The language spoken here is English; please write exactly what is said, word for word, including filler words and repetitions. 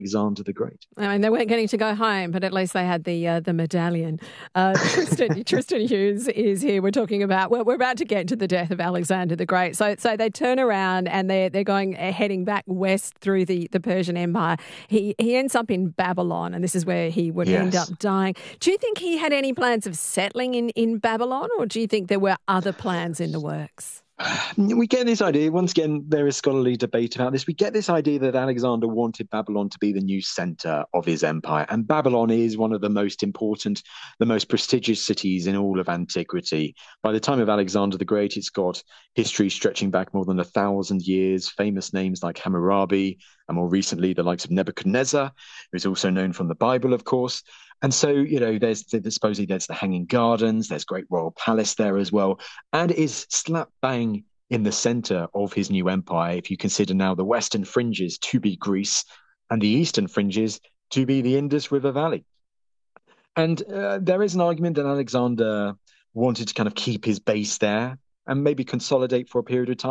Alexander the Great. I mean, they weren't getting to go home, but at least they had the uh, the medallion. Uh, Tristan, Tristan Hughes is here. We're talking about, well, we're about to get to the death of Alexander the Great. So so they turn around and they're, they're going, uh, heading back west through the, the Persian Empire. He, he ends up in Babylon, and this is where he would Yes. end up dying. Do you think he had any plans of settling in, in Babylon, or do you think there were other plans in the works? We get this idea, once again, there is scholarly debate about this. We get this idea that Alexander wanted Babylon to be the new center of his empire. And Babylon is one of the most important, the most prestigious cities in all of antiquity. By the time of Alexander the Great, it's got history stretching back more than a thousand years, famous names like Hammurabi, and more recently, the likes of Nebuchadnezzar, who is also known from the Bible, of course. And so, you know, there's, there's supposedly there's the Hanging Gardens, there's great royal palace there as well, and it is slap bang in the center of his new empire. If you consider now the western fringes to be Greece and the eastern fringes to be the Indus River Valley. And uh, there is an argument that Alexander wanted to kind of keep his base there and maybe consolidate for a period of time.